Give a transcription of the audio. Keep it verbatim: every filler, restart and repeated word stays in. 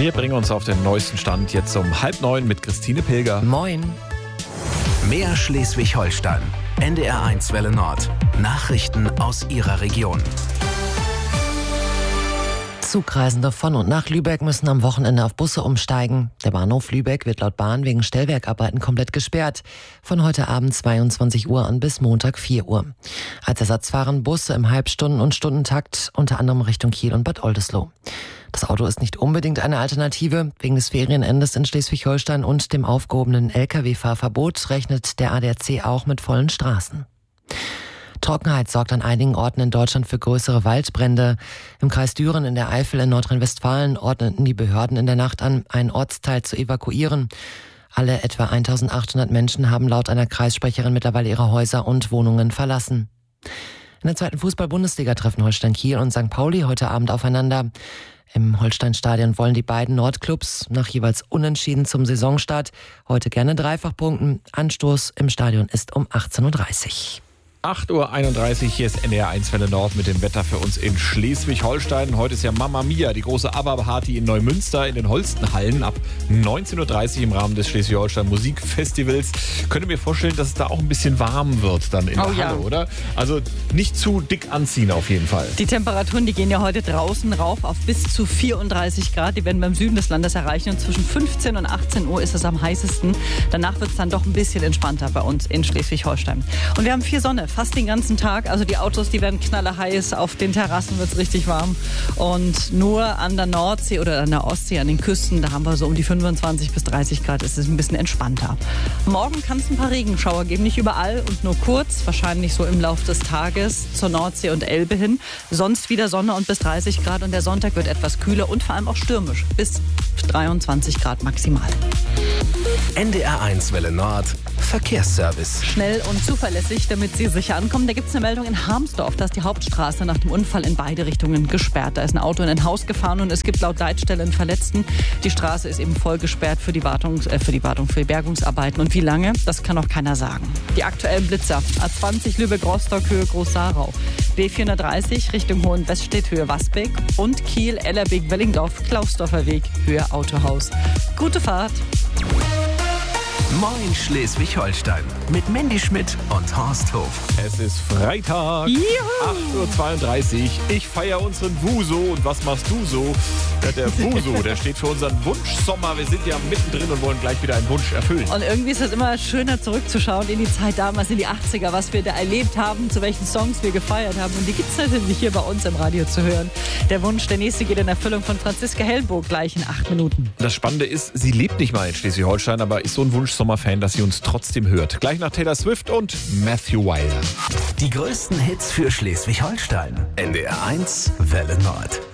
Wir bringen uns auf den neuesten Stand jetzt um halb neun mit Christine Pilger. Moin. Mehr Schleswig-Holstein. N D R eins Welle Nord. Nachrichten aus Ihrer Region. Zugreisende von und nach Lübeck müssen am Wochenende auf Busse umsteigen. Der Bahnhof Lübeck wird laut Bahn wegen Stellwerkarbeiten komplett gesperrt. Von heute Abend zweiundzwanzig Uhr an bis Montag vier Uhr. Als Ersatz fahren Busse im Halbstunden- und Stundentakt, unter anderem Richtung Kiel und Bad Oldesloe. Das Auto ist nicht unbedingt eine Alternative. Wegen des Ferienendes in Schleswig-Holstein und dem aufgehobenen L K W-Fahrverbot rechnet der A D A C auch mit vollen Straßen. Trockenheit sorgt an einigen Orten in Deutschland für größere Waldbrände. Im Kreis Düren in der Eifel in Nordrhein-Westfalen ordneten die Behörden in der Nacht an, einen Ortsteil zu evakuieren. Alle etwa eintausendachthundert Menschen haben laut einer Kreissprecherin mittlerweile ihre Häuser und Wohnungen verlassen. In der zweiten Fußball-Bundesliga treffen Holstein Kiel und Sankt Pauli heute Abend aufeinander. Im Holstein-Stadion wollen die beiden Nordclubs nach jeweils Unentschieden zum Saisonstart heute gerne dreifach punkten. Anstoß im Stadion ist um achtzehn Uhr dreißig. acht Uhr einunddreißig, hier ist N D R eins Welle Nord mit dem Wetter für uns in Schleswig-Holstein. Heute ist ja Mamma Mia, die große ABBA-Party in Neumünster in den Holstenhallen ab neunzehn Uhr dreißig im Rahmen des Schleswig-Holstein Musikfestivals. Könnt ihr mir vorstellen, dass es da auch ein bisschen warm wird dann in Oh der ja. Halle, oder? Also nicht zu dick anziehen auf jeden Fall. Die Temperaturen, die gehen ja heute draußen rauf auf bis zu vierunddreißig Grad. Die werden beim Süden des Landes erreichen und zwischen fünfzehn und achtzehn Uhr ist es am heißesten. Danach wird es dann doch ein bisschen entspannter bei uns in Schleswig-Holstein. Und wir haben viel Sonne, fast den ganzen Tag. Also die Autos, die werden knallerheiß. Auf den Terrassen wird es richtig warm. Und nur an der Nordsee oder an der Ostsee, an den Küsten, da haben wir so um die fünfundzwanzig bis dreißig Grad. Es ist ein bisschen entspannter. Morgen kann es ein paar Regenschauer geben. Nicht überall und nur kurz. Wahrscheinlich so im Laufe des Tages zur Nordsee und Elbe hin. Sonst wieder Sonne und bis dreißig Grad. Und der Sonntag wird etwas kühler und vor allem auch stürmisch. Bis dreiundzwanzig Grad maximal. N D R eins Welle Nord. Verkehrsservice. Schnell und zuverlässig, damit Sie sicher ankommen. Da gibt es eine Meldung in Harmsdorf, da ist die Hauptstraße nach dem Unfall in beide Richtungen gesperrt. Da ist ein Auto in ein Haus gefahren und es gibt laut Leitstelle einen Verletzten. Die Straße ist eben voll gesperrt für die Wartung, äh, für die Wartung, für die Bergungsarbeiten. Und wie lange, das kann auch keiner sagen. Die aktuellen Blitzer. A zwanzig Lübeck-Rostock, Höhe Groß-Sarau. B vierhundertdreißig Richtung Hohenweststedt, Höhe Wasbeck. Und Kiel, Ellerbeek-Wellingdorf, Klausdorfer Weg, Höhe Autohaus. Gute Fahrt. Moin Schleswig-Holstein. Mit Mandy Schmidt und Horst Hof. Es ist Freitag, Juhu. acht Uhr zweiunddreißig. Ich feiere unseren Wuso. Und was machst du so? Ja, der Wuso, der steht für unseren Wunschsommer. Wir sind ja mittendrin und wollen gleich wieder einen Wunsch erfüllen. Und irgendwie ist es immer schöner zurückzuschauen in die Zeit damals, in die achtziger, was wir da erlebt haben, zu welchen Songs wir gefeiert haben. Und die gibt es natürlich hier bei uns im Radio zu hören. Der Wunsch, der nächste geht in Erfüllung von Franziska Hellburg gleich in acht Minuten. Das Spannende ist, sie lebt nicht mal in Schleswig-Holstein, aber ist so ein Wunschsommerfan, dass sie uns trotzdem hört. Gleich nach Taylor Swift und Matthew Wilder. Die größten Hits für Schleswig-Holstein. N D R eins Welle Nord.